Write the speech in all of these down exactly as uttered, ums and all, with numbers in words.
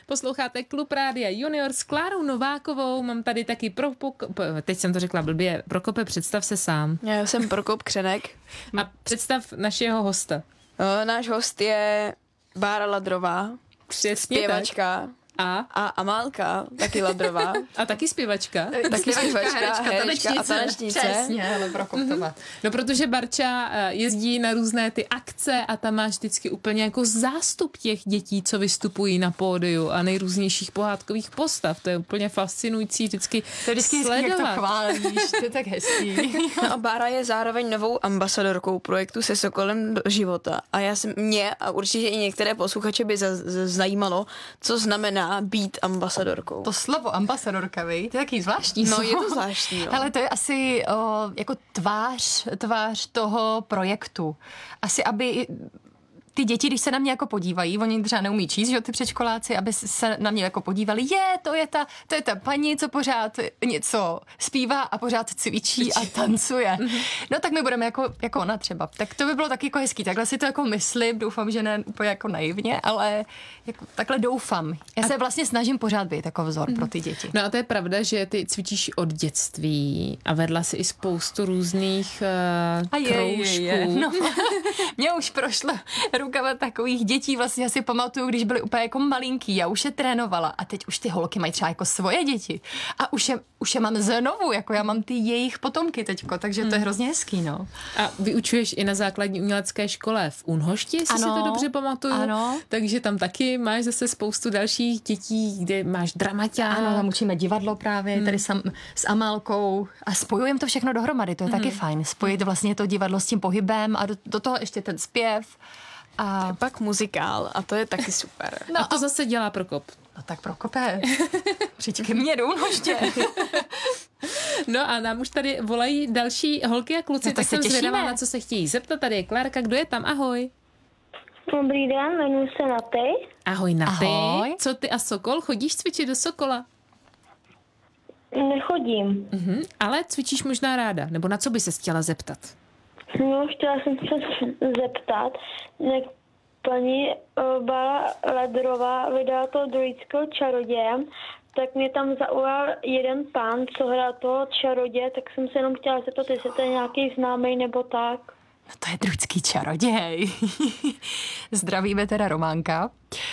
Posloucháte Klub Rádia Junior s Klárou Novákovou. Mám tady taky pro... Teď jsem to řekla blbě. Prokope, představ se sám. Já jsem Prokop Křenek. A představ našeho hosta. No, náš host je Bára Ladrová. Přesně zpěvačka. Tak. A? A Amálka, taky Ladrová. A taky zpěvačka. Taky zpěvačka, herečka, herečka a tanečnice. Přesně, ale Prokoptová. Mm-hmm. No, protože Barča jezdí na různé ty akce a tam máš vždycky úplně jako zástup těch dětí, co vystupují na pódiu a nejrůznějších pohádkových postav. To je úplně fascinující vždycky To je vždycky hezký, jak to chválíš, to je tak hezký. No a Bára je zároveň novou ambasadorkou projektu Se Sokolem do života. A já jsem mě a určitě i některé posluchače by za, za, zajímalo, co znamená být ambasadorkou. To slovo ambasadorka, vej, to je taky zvláštní No, slovo. je to zvláštní. No. Ale to je asi o, jako tvář, tvář toho projektu. Asi, aby ty děti, když se na mě jako podívají, oni třeba neumí číst, že ty předškoláci, aby se na mě jako podívali, je, to je ta, to je ta paní, co pořád něco zpívá a pořád cvičí a tancuje. No tak my budeme jako, jako ona třeba. Tak to by bylo taky jako hezký. Takhle si to jako myslím, doufám, že ne úplně jako naivně, ale jako, takhle doufám. Já se vlastně snažím pořád být jako vzor pro ty děti. No a to je pravda, že ty cvičíš od dětství a vedla si i spoustu různých uh, a je, kroužků. Je, je. No, mě už prošlo rukama takových dětí, vlastně já si pamatuju, když byly úplně jako malinký, já už je trénovala a teď už ty holky mají třeba jako svoje děti a už je, už je mám znovu, jako já mám ty jejich potomky teďko, takže to je hrozně hezký, no. A vyučuješ i na základní umělecké škole v Unhošti, jestli ano, si to dobře pamatuju. Ano. Takže tam taky máš zase spoustu dalších dětí, kde máš dramaťák. Ano, tam učíme divadlo právě, hmm. tady sam, s Amálkou a spojujeme to všechno dohromady, to je hmm. taky fajn, spojit vlastně to divadlo s tím pohybem a do, do toho ještě ten zpěv. A pak muzikál a to je taky super. No a to zase dělá Prokop. No tak Prokope, přijď ke mně, jdu ještě. No a nám už tady volají další holky a kluci, no, tak jsem těšíme. zvědavá, na co se chtějí zeptat. Tady je Klárka, kdo je tam? Ahoj. Dobrý den, jmenuji se Naty. Ahoj Naty. Ahoj. Co ty a Sokol? Chodíš cvičit do Sokola? Nechodím. Mhm, ale cvičíš možná ráda, nebo na co by se chtěla zeptat? No, chtěla jsem se zeptat, jak paní uh, Bára Ladrová vydala toho druidského čaroděje, tak mě tam zaujal jeden pán, co hrál toho čaroděje, tak jsem se jenom chtěla zeptat, jestli to je nějaký známý nebo tak. No to je druidský čaroděj. Zdravíme teda Románka.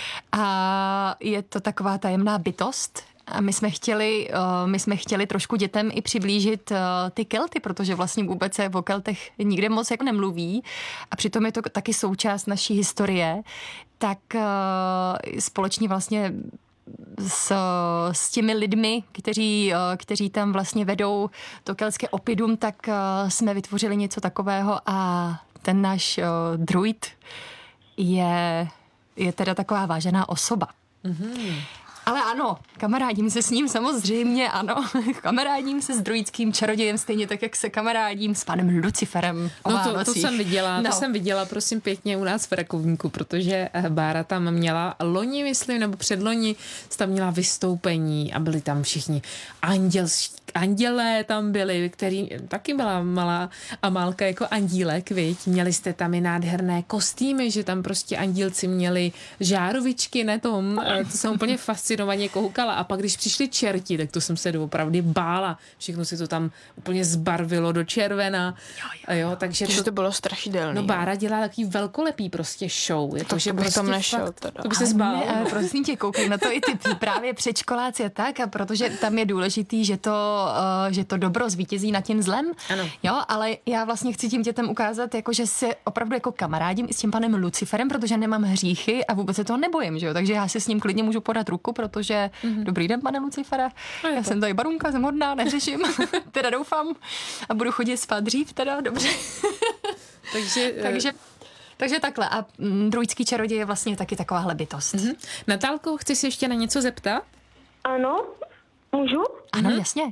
A je to taková tajemná bytost. A my jsme chtěli, uh, my jsme chtěli trošku dětem i přiblížit uh, ty Kelty, protože vlastně vůbec se o Keltech nikde moc jako nemluví a přitom je to taky součást naší historie. Tak uh, společně vlastně s, s těmi lidmi, kteří, kteří tam vlastně vedou to keltské oppidum, tak jsme vytvořili něco takového a ten náš druid je, je teda taková vážená osoba. Mm-hmm. Ale ano, kamarádím se s ním samozřejmě, ano. Kamarádím se s druidským čarodějem stejně tak, jak se kamarádím s panem Luciferem. No to, to jsem viděla, no. to jsem viděla, prosím pěkně, u nás v Rakovníku, protože Bára tam měla loni, myslím, nebo předloni, tam měla vystoupení a byli tam všichni andělští, andělé tam byli, který taky byla malá Amálka jako andílek, viď? Měli jste tam i nádherné kostýmy, že tam prostě andílci měli žárovičky na tom, to jsem úplně fascinovaně koukala a pak když přišli čerti, tak to jsem se doopravdy bála, všechno si to tam úplně zbarvilo do červena, jo, jo, jo. Jo, takže to, to bylo strašidelné. No Bára dělá takový velkolepý prostě show, je to, to že to by prostě tam nešel, fakt, teda. to by se zbál. Ne, ale prosím tě, koukej na to i ty právě předškoláci a tak, a protože tam je důležitý, že to Uh, že to dobro zvítězí nad tím zlem. Ano. Jo, ale já vlastně chci tím dětem ukázat, jako, že se opravdu jako kamarádím i s tím panem Luciferem, protože nemám hříchy a vůbec se toho nebojím, že jo? Takže já si s ním klidně můžu podat ruku, protože mm-hmm. dobrý den, pane Lucifere. Já to. jsem tady barunka, jsem hodná, neřeším. teda doufám a budu chodit spát dřív, teda dobře. Takže, takže Takže takhle. A mm, druidský čaroděj je vlastně taky takováhle bytost. Mm-hmm. Natálko, chci se ještě na něco zeptat? Ano, můžu? Ano, mm-hmm. jasně.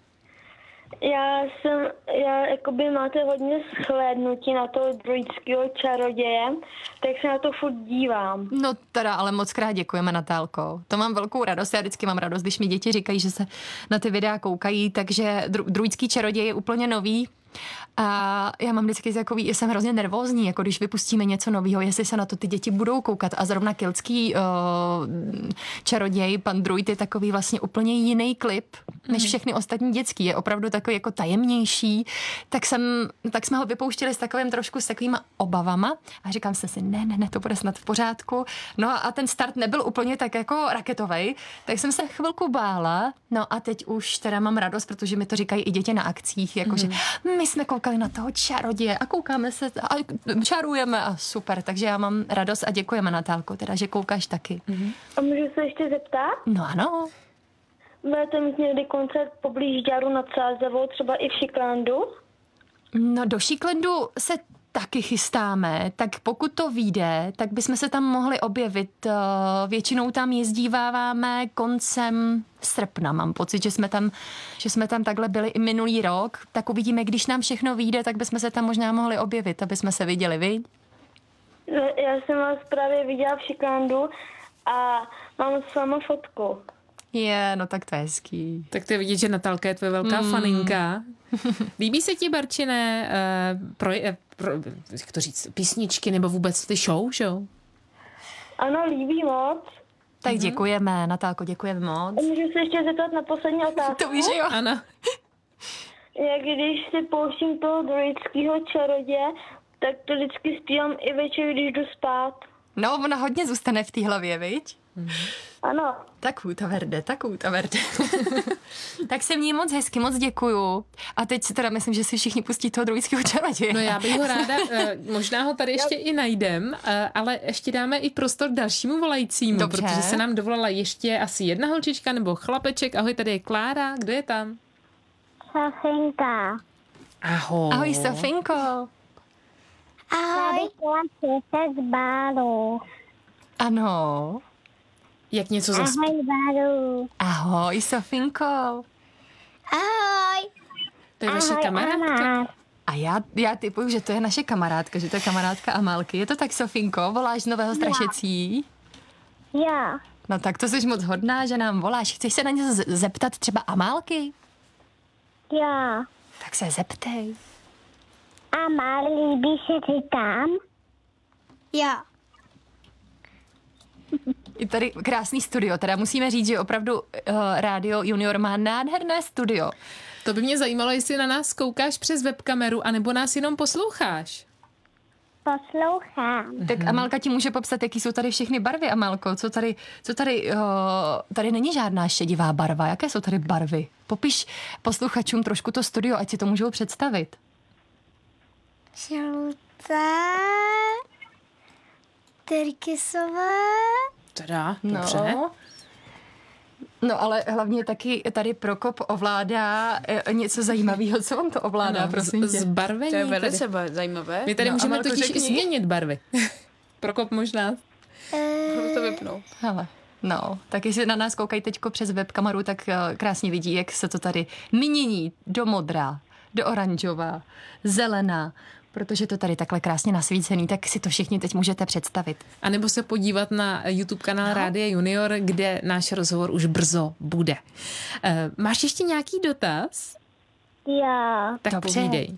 Já jsem, já jakoby máte hodně shlédnutí na toho druidského čaroděje, tak se na to furt dívám. No teda, ale moc krát děkujeme, Natálko. To mám velkou radost, já vždycky mám radost, když mi děti říkají, že se na ty videa koukají, takže dru, druidský čaroděj je úplně nový, A já mám vždycky takový, já jsem hrozně nervózní, jako když vypustíme něco nového, jestli se na to ty děti budou koukat. A zrovna keltský uh, čaroděj, pan Druid, je takový vlastně úplně jiný klip, než všechny ostatní dětský. Je opravdu takový jako tajemnější. Tak, jsem, tak jsme ho vypouštěli s takovým trošku s takovýma obavama a říkám jsem si, ne, ne, ne, to bude snad v pořádku. No a ten start nebyl úplně tak jako raketovej, tak jsem se chvilku bála. No a teď už teda mám radost, protože mi to říkají i děti na akcích, jakože mm. my jsme koukali na toho čaroděje a koukáme se a čarujeme a super, takže já mám radost a děkujeme, Natálko, teda, že koukáš taky. Mm-hmm. A můžu se ještě zeptat? No ano. Budete mít někdy koncert poblíž Žďáru nad Sázavou, třeba i v Šiklandu? No do Šiklandu se taky chystáme, tak pokud to vyjde, tak bychom se tam mohli objevit. Většinou tam jezdíváváme koncem srpna. Mám pocit, že jsme tam, že jsme tam takhle byli i minulý rok. Tak uvidíme, když nám všechno vyjde, tak bychom se tam možná mohli objevit, aby jsme se viděli, vy? Já jsem vás právě viděla v Šiklandu a mám s váma fotku. Je, no tak to je hezký. Tak to je vidět, že Natálka je tvoje velká mm. faninka. Líbí se ti, Barčine, uh, pro, uh, pro, jak to říct, písničky nebo vůbec ty show, show? Ano, líbí moc. Tak děkujeme, Natálko, děkujeme moc. Můžu se ještě zeptat na poslední otázku? To víš, jo? Ano. Jak když si pouštím toho druidského čaroděje, tak to vždycky zpívám i večer, když jdu spát. No, ona hodně zůstane v té hlavě, viď? Ano. Tak ta verde, tak ta verde. Tak se mně moc hezky, moc děkuju. A teď si teda myslím, že si všichni pustí toho druidského čaroděje. No já bych ho ráda, možná ho tady ještě i najdem, ale ještě dáme i prostor dalšímu volajícímu, Dobře. Protože se nám dovolala ještě asi jedna holčička nebo chlapeček. Ahoj, tady je Klára, kdo je tam? Sofinka. Ahoj. Ahoj, Sofinko. Ahoj. Tady z Báru. Ano. Jak něco zas... Ahoj, Báru. Ahoj, Sofinko. Ahoj. To je vaše kamarádka? A já, já typuju, že to je naše kamarádka, že to je kamarádka Amálky. Je to tak, Sofinko? Voláš z Nového Strašecí? Jo. No tak to jsi moc hodná, že nám voláš. Chceš se na něco z- zeptat třeba Amálky? Jo. Tak se zeptej. A Máli, líbí se ti tam? Jo. Je tady krásný studio, teda musíme říct, že opravdu uh, Rádio Junior má nádherné studio. To by mě zajímalo, jestli na nás koukáš přes webkameru, anebo nás jenom posloucháš. Poslouchám. Tak Amálka ti může popsat, jaký jsou tady všechny barvy, Amálko. Co tady, co tady, uh, tady není žádná šedivá barva. Jaké jsou tady barvy? Popiš posluchačům trošku to studio, ať si to můžou představit. Žlutá, tyrkysové. Teda, dobře. No. No ale hlavně taky tady Prokop ovládá e, něco zajímavého. Co on to ovládá, Ano, prosím z, tě? zbarvení. To je tady. velice ba- zajímavé. My tady No, můžeme Amelko, totiž řekni. i změnit barvy. Prokop možná. Můžu to vypnout. Hele, no, tak jestli na nás koukají teďko přes webkameru, tak uh, krásně vidí, jak se to tady mění do modrá, do oranžová, zelená, protože to tady takhle krásně nasvícený, tak si to všichni teď můžete představit. A nebo se podívat na YouTube kanál no. Rádia Junior, kde náš rozhovor už brzo bude. Uh, máš ještě nějaký dotaz? Jo. Tak Dobře. povídej.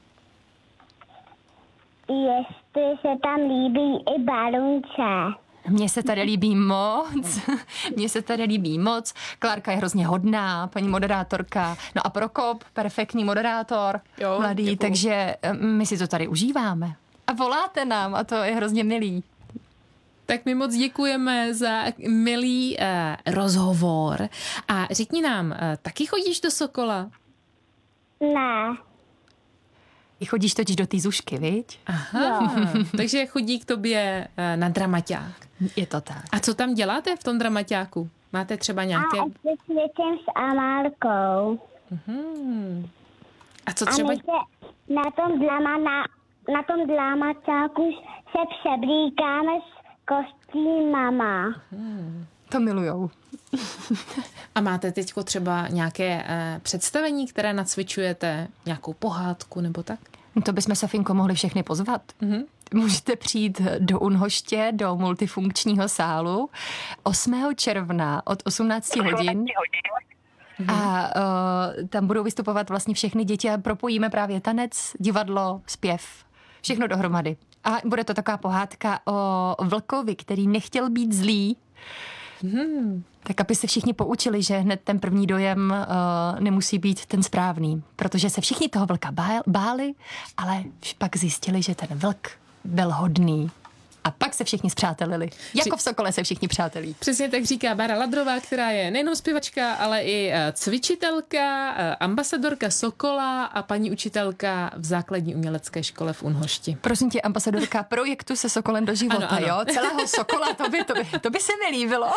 Jestli se tam líbí i balunce. Mně se tady líbí moc, mně se tady líbí moc. Klárka je hrozně hodná, paní moderátorka. No a Prokop, perfektní moderátor, Jo, mladý, děkuju. takže my si to tady užíváme. A voláte nám a to je hrozně milý. Tak my moc děkujeme za milý uh, rozhovor. A řekni nám, uh, taky chodíš do Sokola? Ne. Ty chodíš totiž do té Zušky, viď? Aha, takže chodí k tobě uh, na dramaťák. Je to tak. A co tam děláte v tom dramaťáku? Máte třeba nějaké... A se světím s Amálkou. Hmm. A co A třeba... my se na tom dlama, na, na tom dlamaťáku se přeblíkáme s kostýmama. To milujou. A máte teďko třeba nějaké uh, představení, které nacvičujete? Nějakou pohádku nebo tak? To bychom, Sofinko, mohli všechny pozvat. Mhm. Můžete přijít do Unhoště, do multifunkčního sálu osmého června od osmnácti hodin. A uh, tam budou vystupovat vlastně všechny děti a propojíme právě tanec, divadlo, zpěv, všechno dohromady. A bude to taková pohádka o vlkovi, který nechtěl být zlý, Hmm. tak aby se všichni poučili, že hned ten první dojem uh, nemusí být ten správný, protože se všichni toho vlka báli, ale pak zjistili, že ten vlk byl hodný. A pak se všichni spřátelili. Jako v Sokole se všichni přátelí. Přesně tak říká Bára Ladrová, která je nejenom zpěvačka, ale i cvičitelka, ambasadorka Sokola a paní učitelka v základní umělecké škole v Unhošti. Prosím tě, ambasadorka projektu Se Sokolem do života, ano, ano. jo? Celého Sokola, to by, to by, to by se mi líbilo.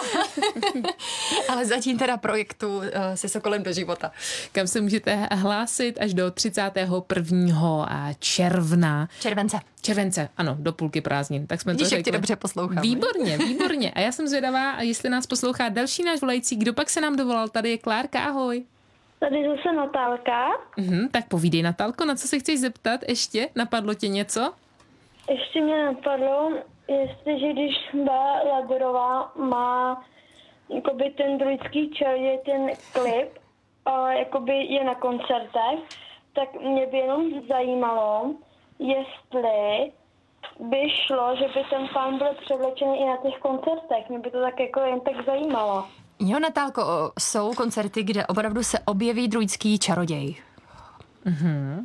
Ale zatím teda projektu Se Sokolem do života. Kam se můžete hlásit až do třicátého prvního června. Července. Července, ano, do půlky prázdnin. Tak jsme Vidíš, to řekli. jak tě dobře poslouchám. Výborně, výborně. A já jsem zvědavá, jestli nás poslouchá další náš volající. Kdo pak se nám dovolal? Tady je Klárka, ahoj. Tady zase Natálka. Mhm, tak povídej, Natálko, na co se chceš zeptat ještě? Napadlo tě něco? Ještě mě napadlo, jestliže když Bára Ladrová má jakoby ten druidský čaroděj, ten klip, a jakoby je na koncertech, tak mě by jenom zajímalo, jestli by šlo, že by ten pán byl převlečený i na těch koncertech. Mě by to tak jako jen tak zajímalo. Jo, Natálko, jsou koncerty, kde opravdu se objeví druidský čaroděj. Mhm.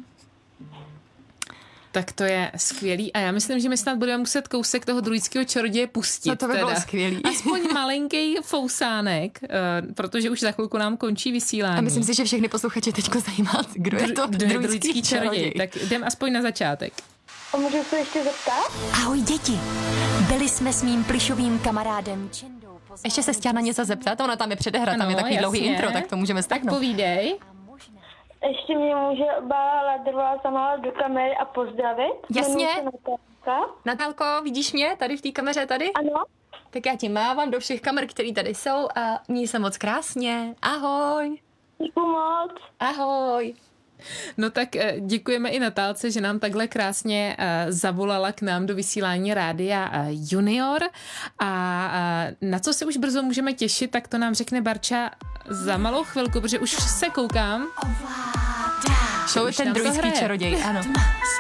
Tak to je skvělý a já myslím, že my snad budeme muset kousek toho druidského čaroděje pustit. No to by teda. bylo skvělý. Aspoň malinký fousánek, uh, protože už za chvilku nám končí vysílání. A myslím si, že všechny posluchače teďko zajímá, kdo je to Kdo je druidský, druidský čaroděj. čaroděj. Tak jdem aspoň na začátek. A můžu se ještě zeptat? Ahoj děti, byli jsme s mým plišovým kamarádem Čendou. Ještě se chtěla na něco zeptat, ona tam je předehra, tam Ano, je takový jasně. dlouhý intro, tak to můžeme Tak stáhnout. povídej. Ještě mě může Bára Ladrová zamávat do kamery a pozdravit. Jasně. Jmenuji se Natálka. Natálko, vidíš mě tady v té kameře tady? Ano. Tak já ti mávám do všech kamer, které tady jsou a měj se moc krásně. Ahoj. Děkuji moc. Ahoj. No tak eh, děkujeme i Natálce, že nám takhle krásně eh, zavolala k nám do vysílání rádia eh, Junior a eh, na co se už brzo můžeme těšit, tak to nám řekne Barča za malou chvilku, protože už se koukám. Show už ten nám to druidský hraje. čaroděj, ano.